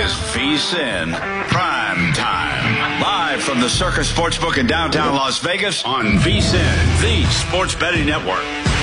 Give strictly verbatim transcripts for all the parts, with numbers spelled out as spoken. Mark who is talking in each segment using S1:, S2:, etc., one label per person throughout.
S1: is VSiN Prime Time. Live from the Circus Sportsbook in downtown Las Vegas on VSiN, the sports betting network.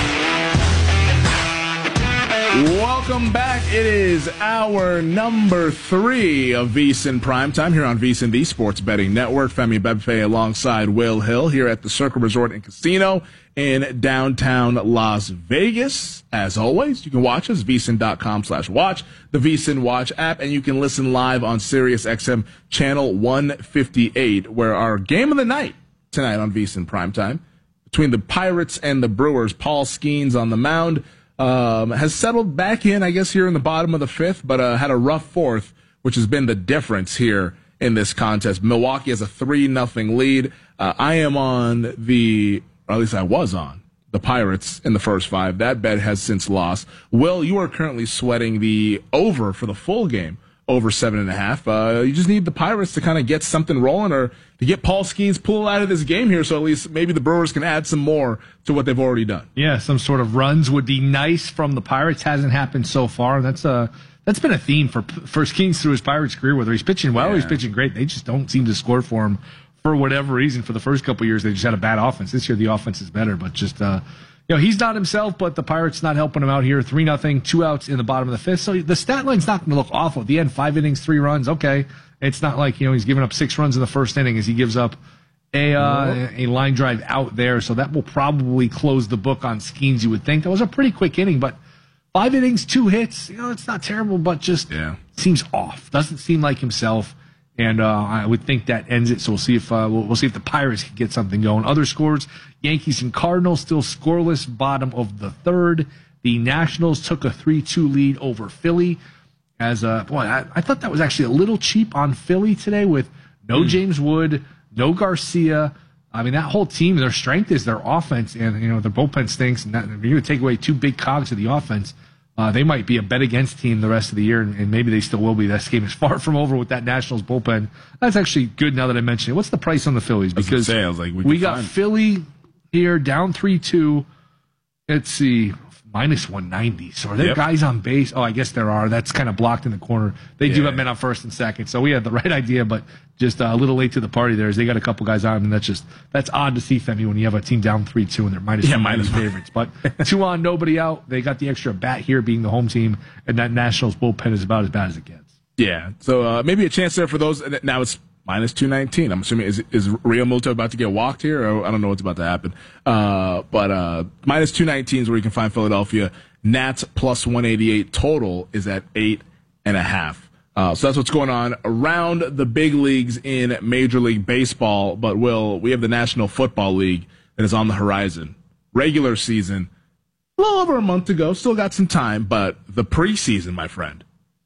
S2: Welcome back. It is hour number three of VSiN Primetime here on VSiN, the sports betting network. Femi Bebefe alongside Will Hill here at the Circle Resort and Casino in downtown Las Vegas. As always, you can watch us, VSiN.com slash watch, the VSiN Watch app, and you can listen live on Sirius X M channel one fifty-eight, where our game of the night tonight on VSiN Primetime between the Pirates and the Brewers. Paul Skeens on the mound. Um, has settled back in, I guess, here in the bottom of the fifth, but uh, had a rough fourth, which has been the difference here in this contest. Milwaukee has a three nothing lead. Uh, I am on the, or at least I was on, the Pirates in the first five. That bet has since lost. Will, you are currently sweating the over for the full game, over seven and a half. Uh, you just need the Pirates to kind of get something rolling or to get Paul Skeens pulled out of this game here, so at least maybe the Brewers can add some more to what they've already done.
S3: Yeah, some sort of runs would be nice from the Pirates. Hasn't happened so far. That's a that's been a theme for for Skeens through his Pirates career. Whether he's pitching well yeah. or he's pitching great, they just don't seem to score for him for whatever reason. For the first couple of years, they just had a bad offense. This year, the offense is better, but just uh, you know, he's not himself. But the Pirates not helping him out here. Three nothing, two outs in the bottom of the fifth. So the stat line's not going to look awful at the end. Five innings, three runs. Okay, it's not like you know he's giving up six runs in the first inning as he gives up A, uh, a line drive out there, so that will probably close the book on Skeens, you would think. That was a pretty quick inning, but five innings, two hits, you know, it's not terrible, but just yeah. seems off. Doesn't seem like himself, and uh, I would think that ends it, so we'll see if uh, we'll, we'll see if the Pirates can get something going. Other scores, Yankees and Cardinals still scoreless, bottom of the third. The Nationals took a three two lead over Philly. As uh, boy, I, I thought that was actually a little cheap on Philly today with no mm. James Wood, no Garcia. I mean, that whole team, their strength is their offense, and you know their bullpen stinks. And that, if you're going to take away two big cogs of the offense, uh, they might be a bet against team the rest of the year, and, and maybe they still will be. This game is far from over with that Nationals bullpen. That's actually good now that I mentioned it. What's the price on the Phillies? Because
S2: say, I was like, we,
S3: we got Philly here down three two. Let's see. Minus one ninety. So are there yep. guys on base? Oh, I guess there are. That's kind of blocked in the corner. They yeah. do have men on first and second. So we had the right idea, but just uh, a little late to the party there as they got a couple guys on, and that's just that's odd to see, Femi, when you have a team down three two and they're minus yeah, minus favorites. But two on, nobody out. They got the extra bat here being the home team, and that Nationals bullpen is about as bad as it gets.
S2: Yeah. So uh, maybe a chance there for those. Now it's minus two nineteen. I'm assuming, is is Real Muto about to get walked here? Or I don't know what's about to happen. Uh, but uh, minus two nineteen is where you can find Philadelphia. Nats plus one eighty-eight. Total is at eight and a half. Uh, so that's what's going on around the big leagues in Major League Baseball. But, Will, we have the National Football League that is on the horizon. Regular season, a little over a month ago. Still got some time. But the preseason, my friend.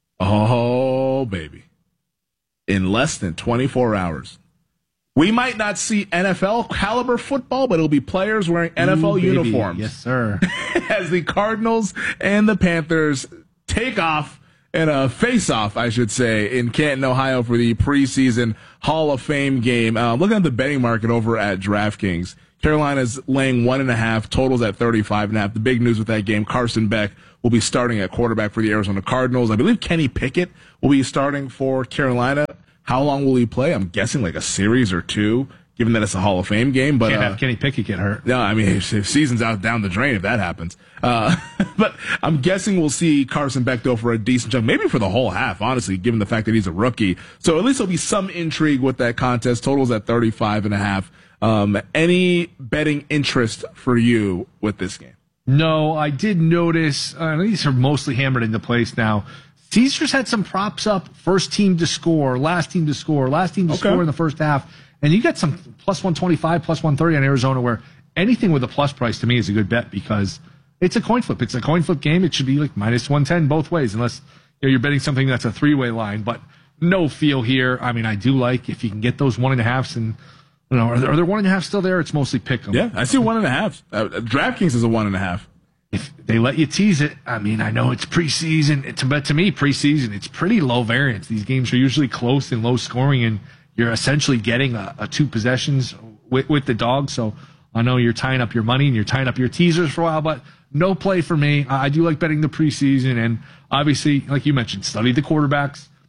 S2: Oh, baby. In less than twenty-four hours. We might not see N F L caliber football, but it'll be players wearing N F L Ooh, uniforms.
S3: Yes, sir.
S2: As the Cardinals and the Panthers take off in a face-off, I should say, in Canton, Ohio for the preseason Hall of Fame game. Uh, looking at the betting market over at DraftKings, Carolina's laying one and a half, totals at thirty-five and a half. The big news with that game, Carson Beck will be starting at quarterback for the Arizona Cardinals. I believe Kenny Pickett will be starting for Carolina. How long will he play? I'm guessing like a series or two, given that it's a Hall of Fame game. But
S3: can't
S2: uh,
S3: have Kenny Pickett get hurt.
S2: No, I mean, if, if season's out down the drain, if that happens. Uh, but I'm guessing we'll see Carson Beck go for a decent chunk, maybe for the whole half, honestly, given the fact that he's a rookie. So at least there'll be some intrigue with that contest. Totals at thirty-five and a half. Um, any betting interest for you with this game?
S3: No, I did notice, uh, these are mostly hammered into place now. Caesars had some props up, first team to score, last team to score, last team to okay. score in the first half. And you got some plus one twenty-five, plus one thirty on Arizona, where anything with a plus price to me is a good bet because it's a coin flip. It's a coin flip game. It should be like minus one ten both ways, unless you know, you're betting something that's a three-way line. But no feel here. I mean, I do like if you can get those one and a halves and you know, are there, are there one and a half still there? It's mostly pick 'em.
S2: Yeah, I see one and a half. Uh, DraftKings is a one and a half.
S3: If they let you tease it, I mean, I know it's preseason, it's, but to me, preseason, it's pretty low variance. These games are usually close and low scoring, and you're essentially getting a, a two possessions with, with the dog. So I know you're tying up your money and you're tying up your teasers for a while, but no play for me. I, I do like betting the preseason, and obviously, like you mentioned, study the quarterbacks.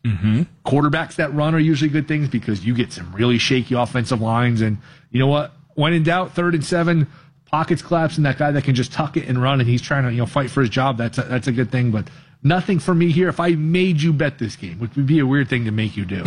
S3: Mm-hmm. Quarterbacks that run are usually good things because you get some really shaky offensive lines. And you know what? When in doubt, third and seven, pockets collapse, and that guy that can just tuck it and run, and he's trying to you know fight for his job. That's a, that's a good thing. But nothing for me here. If I made you bet this game, which would be a weird thing to make you do,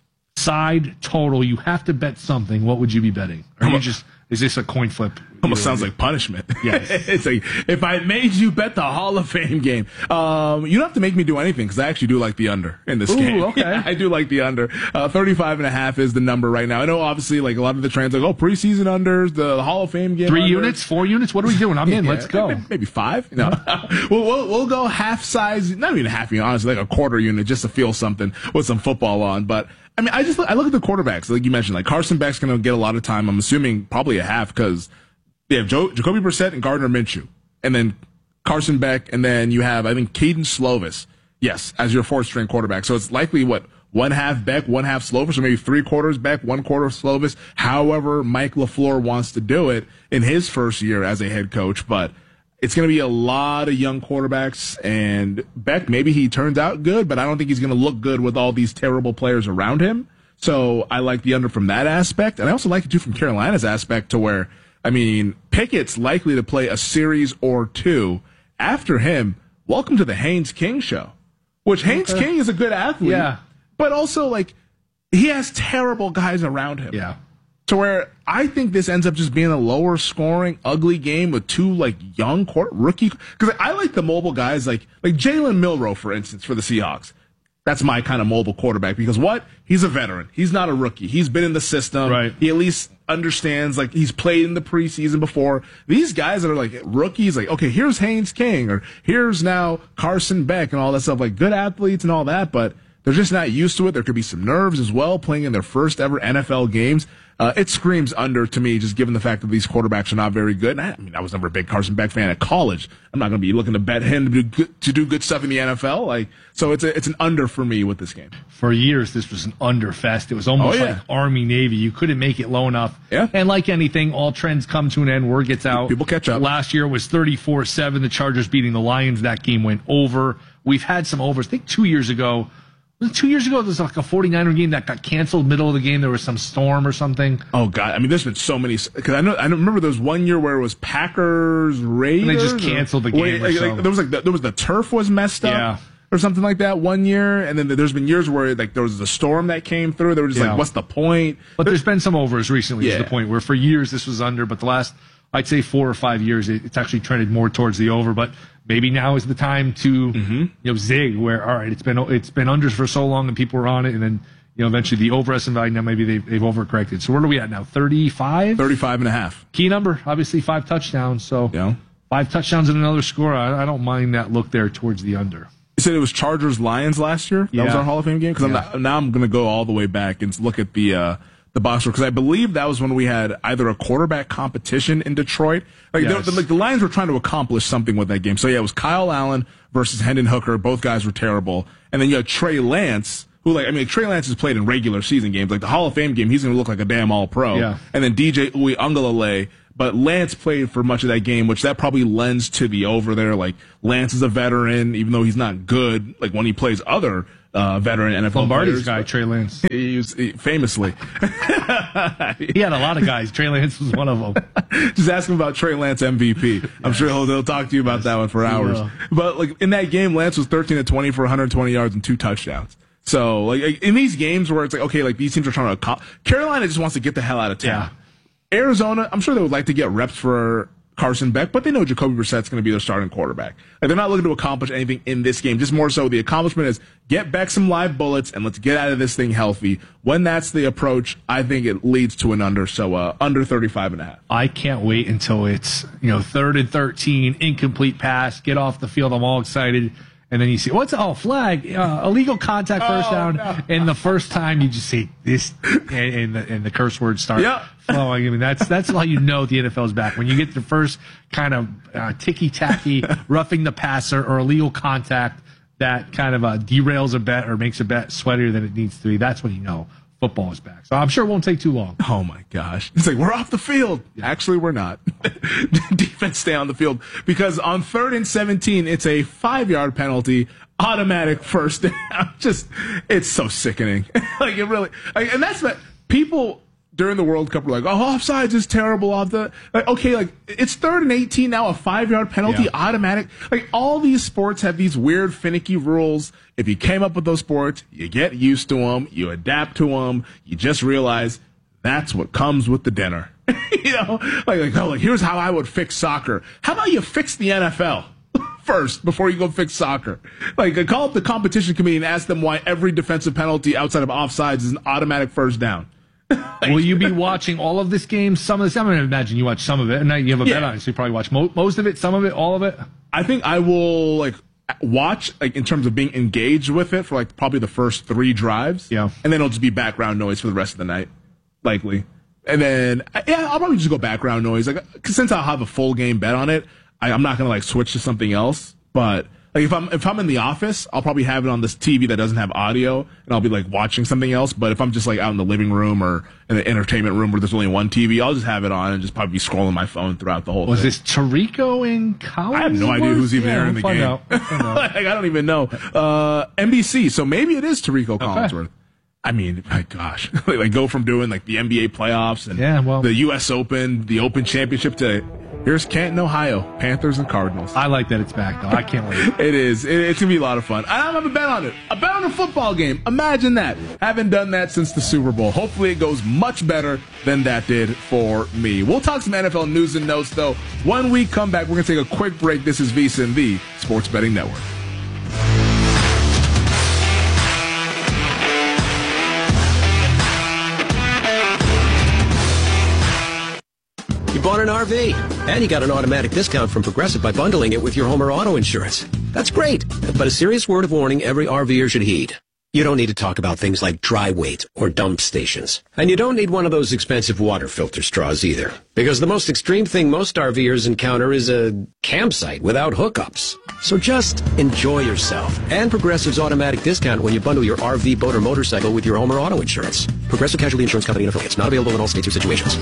S3: side total, you have to bet something. What would you be betting? Or you just is this a coin flip?
S2: Almost sounds like punishment.
S3: Yes.
S2: It's like, if I made you bet the Hall of Fame game, um, you don't have to make me do anything because I actually do like the under in this
S3: Ooh,
S2: game.
S3: okay.
S2: Yeah, I do like the under. Uh, thirty-five and a half is the number right now. I know obviously like a lot of the trends like, oh, preseason unders, the, the Hall of Fame game.
S3: Three
S2: unders.
S3: units, four units? What are we doing? I'm in.
S2: Yeah,
S3: Let's go.
S2: Maybe, maybe five. No, we'll, we'll, we'll go half size, not even half unit, honestly, like a quarter unit just to feel something with some football on. But I mean, I just, I look at the quarterbacks, like you mentioned, like Carson Beck's going to get a lot of time. I'm assuming probably a half because they have Joe, Jacoby Brissett and Gardner Minshew, and then Carson Beck, and then you have, I think, Caden Slovis, yes, as your fourth string quarterback. So it's likely what, one half Beck, one half Slovis, or maybe three quarters Beck, one quarter Slovis, however Mike LaFleur wants to do it in his first year as a head coach. But it's going to be a lot of young quarterbacks, and Beck, maybe he turns out good, but I don't think he's going to look good with all these terrible players around him. So I like the under from that aspect, and I also like it too from Carolina's aspect to where, I mean, Pickett's likely to play a series or two. After him, welcome to the Haynes King show, which Haynes King is a good athlete,
S3: Yeah.
S2: but also, like, he has terrible guys around him.
S3: Yeah.
S2: To where I think this ends up just being a lower scoring, ugly game with two, like, young court, rookie. Because I like the mobile guys, like, like Jalen Milroe, for instance, for the Seahawks. That's my kind of mobile quarterback because what? He's a veteran. He's not a rookie. He's been in the system.
S3: Right.
S2: He at least understands, like, he's played in the preseason before. These guys that are, like, rookies, like, okay, here's Haynes King, or here's now Carson Beck and all that stuff, like, good athletes and all that, but they're just not used to it. There could be some nerves as well playing in their first ever N F L games. Uh, it screams under to me, just given the fact that these quarterbacks are not very good. And I, I mean, I was never a big Carson Beck fan at college. I'm not going to be looking to bet him to do good, to do good stuff in the N F L. Like, so it's a, it's an under for me with this game.
S3: For years, this was an under fest. It was almost
S2: Oh, yeah.
S3: like Army Navy. You couldn't make it low enough.
S2: Yeah.
S3: And like anything, all trends come to an end. Word gets out.
S2: People catch up.
S3: Last year was thirty-four seven. The Chargers beating the Lions. That game went over. We've had some overs. I think two years ago. Two years ago, there was like a forty-niner game that got canceled middle of the game. There was some storm or something.
S2: Oh God! I mean, there's been so many. Because I know, I remember there was one year where it was Packers Raiders.
S3: And they just canceled the game
S2: Wait,
S3: or
S2: like,
S3: so.
S2: like, there was like the, there was the turf was messed up,
S3: Yeah.
S2: or something like that one year. And then there's been years where like there was a storm that came through. They were just
S3: Yeah.
S2: like, "What's the point?"
S3: But there's been some overs recently
S2: Yeah.
S3: to the point where for years this was under, but the last, I'd say four or five years, it, it's actually trended more towards the over. But maybe now is the time to
S2: Mm-hmm.
S3: you know zig. Where all right, it's been it's been unders for so long and people were on it, and then you know eventually the over estimate value now maybe they've, they've overcorrected. So where are we at now? thirty-five
S2: thirty-five and a half.
S3: Key number, obviously five touchdowns. So
S2: Yeah.
S3: five touchdowns and another score. I, I don't mind that look there towards the under.
S2: You said it was Chargers Lions last year. That was
S3: Yeah.
S2: our Hall of Fame game. Because
S3: Yeah.
S2: now I'm going to go all the way back and look at the uh, the box score because I believe that was when we had either a quarterback competition in Detroit. Like,
S3: Yes.
S2: the, like the Lions were trying to accomplish something with that game. So yeah, it was Kyle Allen versus Hendon Hooker. Both guys were terrible. And then you had Trey Lance, who like I mean Trey Lance has played in regular season games. Like the Hall of Fame game, he's going to look like a damn All Pro.
S3: Yeah.
S2: And then D J Uiagalelei. But Lance played for much of that game, which that probably lends to the over there. Like Lance is a veteran, even though he's not good. Like when he plays other uh, veteran N F L
S3: Lombardi's
S2: players,
S3: guy, Trey Lance.
S2: He was he, famously.
S3: He had a lot of guys. Trey Lance was one of them.
S2: Just ask him about Trey Lance M V P. I'm sure he'll, he'll talk to you about that one for hours.
S3: will.
S2: But like in that game, Lance was thirteen to twenty for one hundred twenty yards and two touchdowns. So like in these games where it's like okay, like these teams are trying to accomplish. Carolina just wants to get the hell out of town.
S3: Yeah.
S2: Arizona, I'm sure they would like to get reps for Carson Beck, but they know Jacoby Brissett's going to be their starting quarterback. Like they're not looking to accomplish anything in this game. Just more so, the accomplishment is get Beck some live bullets and let's get out of this thing healthy. When that's the approach, I think it leads to an under. So uh, under thirty-five and a half.
S3: I can't wait until it's, you know, third and thirteen, incomplete pass, get off the field. I'm all excited. And then you see, what's, oh, flag, uh, illegal contact first
S2: Oh,
S3: down.
S2: no.
S3: And the first time you just see this, and, and, the, and the curse words start
S2: Yep.
S3: flowing. I mean, that's, that's how you know the N F L is back. When you get the first kind of uh, ticky-tacky, roughing the passer or illegal contact that kind of uh, derails a bet or makes a bet sweatier than it needs to be, that's when you know football is back. So I'm sure it won't take too long.
S2: Oh my gosh. It's like, we're off the field. Actually, we're not. Defense stay on the field because on third and seventeen, it's a five yard penalty automatic first down. Just, it's so sickening. Like, it really, like, and that's what people during the World Cup were like, oh, offsides is terrible. Off the, like, okay, like, it's third and eighteen now, a five-yard penalty,
S3: yeah.
S2: automatic. Like, all these sports have these weird, finicky rules. If you came up with those sports, you get used to them, you adapt to them, you just realize that's what comes with the dinner. You know, like, like, oh, like, here's how I would fix soccer. How about you fix the N F L first before you go fix soccer? Like, call up the competition committee and ask them why every defensive penalty outside of offsides is an automatic first down. Like,
S3: will you be watching all of this game? Some of this? I'm going to imagine you watch some of it, and now you have a
S2: yeah.
S3: bet on it, so you probably watch mo- most of it, some of it, all of it.
S2: I think I will, like, watch, like, in terms of being engaged with it for, like, probably the first three drives.
S3: Yeah.
S2: And then it'll just be background noise for the rest of the night, likely. And then, yeah, I'll probably just go background noise. Like, cause since I'll have a full game bet on it, I, I'm not going to, like, switch to something else. But, like, if I'm, if I'm in the office, I'll probably have it on this T V that doesn't have audio, and I'll be, like, watching something else. But if I'm just, like, out in the living room or in the entertainment room where there's only one T V, I'll just have it on and just probably be scrolling my phone throughout the whole
S3: Was
S2: thing.
S3: this Tirico in college?
S2: I have no idea who's even
S3: yeah,
S2: there in
S3: we'll
S2: the
S3: find
S2: game.
S3: Out. We'll find out.
S2: Like, I don't even know. Uh, N B C, so maybe it is Tirico Collinsworth. Okay. I mean, my gosh, like, like go from doing like the N B A playoffs and
S3: yeah, well,
S2: the U S Open, the Open Championship to here's Canton, Ohio, Panthers and Cardinals.
S3: I like that it's back though. I can't wait.
S2: It is. It, it's gonna be a lot of fun. I don't have a bet on it. A bet on a football game. Imagine that. Haven't done that since the Super Bowl. Hopefully it goes much better than that did for me. We'll talk some N F L news and notes though. When we come back, we're gonna take a quick break. This is VSiN, the Sports Betting Network.
S4: Bought an R V, and you got an automatic discount from Progressive by bundling it with your home or auto insurance. That's great, but a serious word of warning every RVer should heed. You don't need to talk about things like dry weight or dump stations. And you don't need one of those expensive water filter straws either, because the most extreme thing most RVers encounter is a campsite without hookups. So just enjoy yourself and Progressive's automatic discount when you bundle your R V, boat, or motorcycle with your home or auto insurance. Progressive Casualty Insurance Company and affiliates. Not available in all states or situations.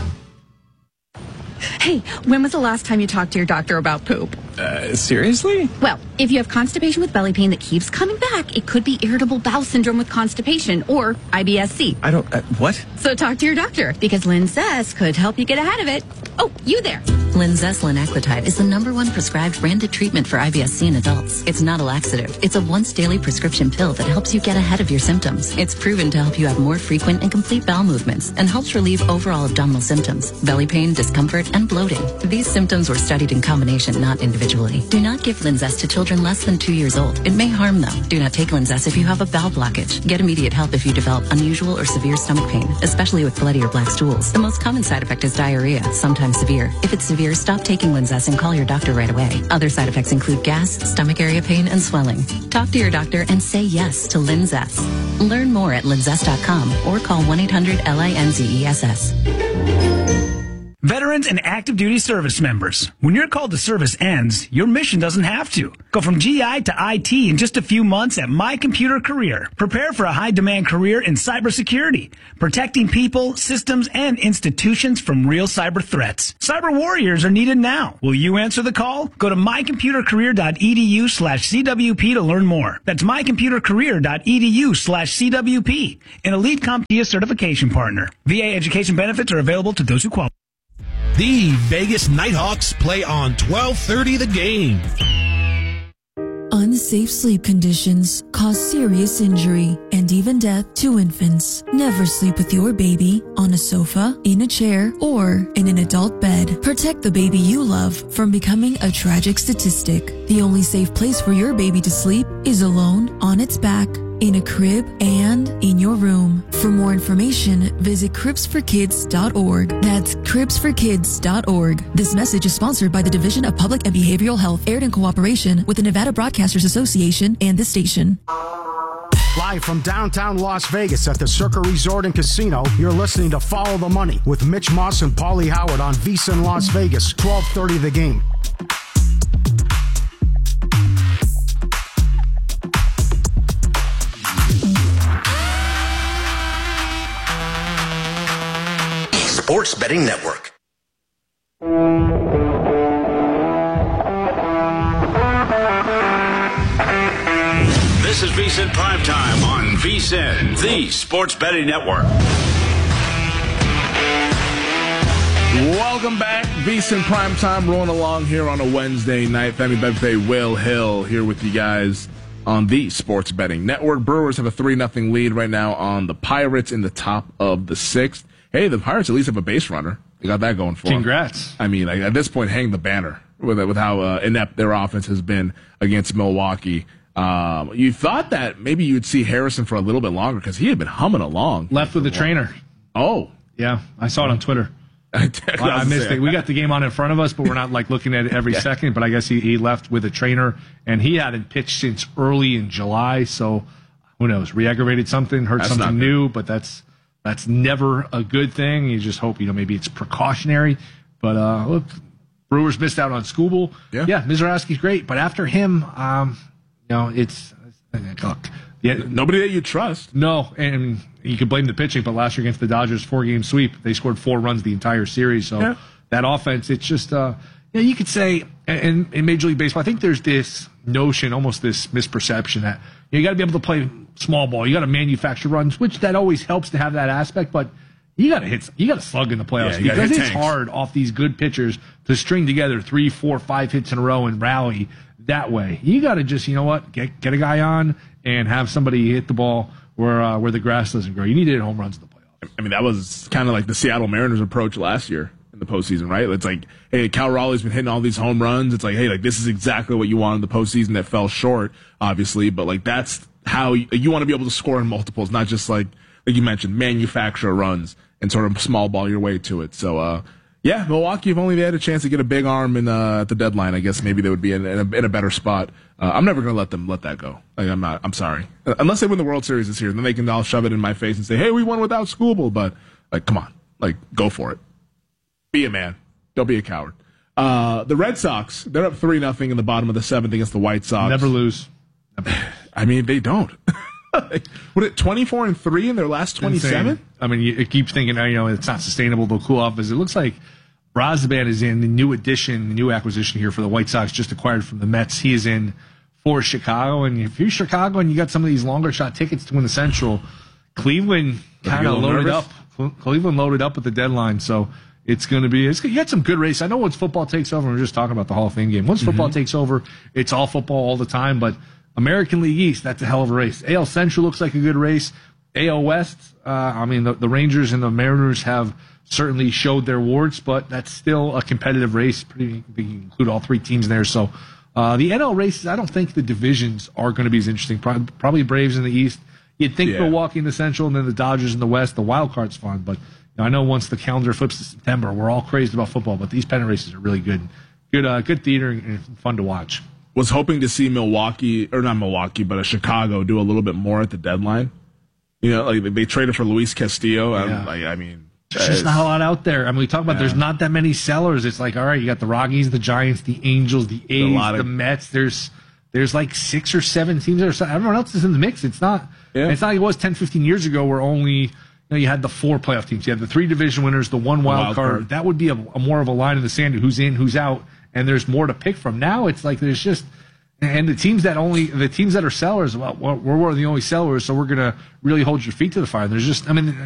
S5: Hey, when was the last time you talked to your doctor about poop?
S6: Uh, seriously?
S5: Well, if you have constipation with belly pain that keeps coming back, it could be irritable bowel syndrome with constipation or I B S C.
S6: I don't, uh, what?
S5: So talk to your doctor, because Linzess could help you get ahead of it. Oh, you there.
S7: Linzess linaclotide is the number one prescribed branded treatment for I B S C in adults. It's not a laxative. It's a once daily prescription pill that helps you get ahead of your symptoms. It's proven to help you have more frequent and complete bowel movements and helps relieve overall abdominal symptoms, belly pain, discomfort, and bloating. These symptoms were studied in combination, not individually. Do not give Linzess to children less than two years old. It may harm them. Do not take Linzess if you have a bowel blockage. Get immediate help if you develop unusual or severe stomach pain, especially with bloody or black stools. The most common side effect is diarrhea, sometimes severe. If it's severe, stop taking Linzess and call your doctor right away. Other side effects include gas, stomach area pain, and swelling. Talk to your doctor and say yes to Linzess. Learn more at linzess dot com or call one eight hundred L I N Z E S S.
S8: Veterans and active duty service members, when your call to service ends, your mission doesn't have to. Go from G I to I T in just a few months at My Computer Career. Prepare for a high-demand career in cybersecurity, protecting people, systems, and institutions from real cyber threats. Cyber warriors are needed now. Will you answer the call? Go to my computer career dot e d u slash C W P to learn more. That's my computer career dot e d u slash C W P, an elite CompTIA certification partner. V A education benefits are available to those who qualify.
S9: The Vegas Nighthawks play on twelve thirty The Game.
S10: Unsafe sleep conditions cause serious injury and even death to infants. Never sleep with your baby on a sofa, in a chair, or in an adult bed. Protect the baby you love from becoming a tragic statistic. The only safe place for your baby to sleep is alone, on its back, in a crib, and in your room. For more information, visit cribs for kids dot org. That's cribs for kids dot org. This message is sponsored by the Division of Public and Behavioral Health, aired in cooperation with the Nevada Broadcasters Association and the station.
S11: Live from downtown Las Vegas at the Circa Resort and Casino, you're listening to Follow the Money with Mitch Moss and Paulie Howard on VSiN Las Vegas, twelve thirty The Game.
S4: Sports Betting Network.
S1: This is VSiN Primetime on VSiN, the Sports Betting Network.
S2: Welcome back. VSiN Primetime rolling along here on a Wednesday night. Femi Bedfe, Will Hill here with you guys on the Sports Betting Network. Brewers have a three nothing lead right now on the Pirates in the top of the sixth. Hey, the Pirates at least have a base runner. They got that going for them.
S3: Congrats.
S2: I mean, like, at this point, hang the banner with with how uh, inept their offense has been against Milwaukee. Um, you thought that maybe you'd see Harrison for a little bit longer because he had been humming along.
S3: Left with the trainer.
S2: Oh.
S3: Yeah, I saw it on Twitter. I, well, I missed it. We got the game on in front of us, but we're not like looking at it every yeah. second. But I guess he, he left with a trainer, and he hadn't pitched since early in July. So who knows? Re-aggravated something, hurt that's something new, but that's that's never a good thing. You just hope, you know, maybe it's precautionary. But uh, look, Brewers missed out on Skubal. Yeah, yeah, Mizorowski's great, but after him, um, you know, it's look. Yeah,
S2: nobody that you trust.
S3: No, and you could blame the pitching, but last year against the Dodgers, four-game sweep, they scored four runs the entire series. So yeah. that offense, it's just, uh, you know, you could say, in, in Major League Baseball, I think there's this notion, almost this misperception that you, know, you got to be able to play small ball. You got to manufacture runs, which that always helps to have that aspect, but you got to hit, you got to slug in the playoffs yeah, because it's tanks. hard off these good pitchers to string together three, four, five hits in a row and rally that way. You got to just, you know what, get get a guy on and have somebody hit the ball where uh, where the grass doesn't grow. You need to hit home runs in the playoffs.
S2: I mean, that was kind of like the Seattle Mariners approach last year in the postseason, right? It's like, hey, Cal Raleigh's been hitting all these home runs. It's like, hey, like this is exactly what you want in the postseason. That fell short, obviously, but like that's how you, you want to be able to score in multiples, not just like like you mentioned, manufacture runs and sort of small ball your way to it. So, uh, yeah, Milwaukee, if only they had a chance to get a big arm in uh, at the deadline, I guess maybe they would be in, in, a, in a better spot. Uh, I'm never going to let them let that go. Like, I'm not. I'm sorry. Uh, unless they win the World Series this year, then they can all shove it in my face and say, "Hey, we won without Skubal." But like, come on, like, go for it. Be a man. Don't be a coward. Uh, the Red Sox, they're up three nothing in the bottom of the seventh against the White Sox.
S3: Never lose.
S2: Never. I mean, they don't. What it twenty-four and three in their last twenty-seven?
S3: I mean, you keep thinking, you know, it's not sustainable. They'll cool off. As it looks like Brazaban is in the new addition, the new acquisition here for the White Sox, just acquired from the Mets. He is in for Chicago. And if you're Chicago and you got some of these longer shot tickets to win the Central, Cleveland kind of loaded nervous? up. Cleveland loaded up at the deadline. So it's going to be, it's, you got some good race. I know once football takes over, we we're just talking about the Hall of Fame game. Once football mm-hmm. takes over, it's all football all the time. But American League East, that's a hell of a race. A L Central looks like a good race. A L West, uh, I mean, the, the Rangers and the Mariners have certainly showed their warts, but that's still a competitive race. Pretty, you include all three teams there. So uh, the N L races, I don't think the divisions are going to be as interesting. Probably, probably Braves in the East. You'd think yeah. Milwaukee in the Central and then the Dodgers in the West. The wild card's fun, but you know, I know once the calendar flips to September, we're all crazy about football, but these pennant races are really good. Good, uh, good theater and fun to watch.
S2: Was hoping to see Milwaukee, or not Milwaukee, but a Chicago do a little bit more at the deadline. You know, like they traded for Luis Castillo. Yeah. Like, I mean,
S3: there's just not a lot out there. I mean, we talk about yeah. there's not that many sellers. It's like, all right, you got the Rockies, the Giants, the Angels, the A's, of- the Mets. There's there's like six or seven teams. Or everyone else is in the mix. It's not. Yeah. It's not like it was ten, fifteen years ago where only you know you had the four playoff teams. You had the three division winners, the one wild, wild card. card. That would be a, a more of a line in the sand. Who's in, who's out, and there's more to pick from. Now it's like there's just. And the teams that only the teams that are sellers, well, we're one of the only sellers, so we're gonna really hold your feet to the fire. There's just, I mean,